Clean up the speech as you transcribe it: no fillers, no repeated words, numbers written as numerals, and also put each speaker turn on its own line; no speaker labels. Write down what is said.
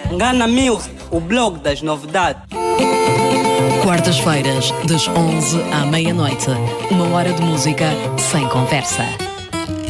Ngana Music, o blog das novidades.
Quartas-feiras, das 11 à meia-noite. 1 hora de música sem conversa.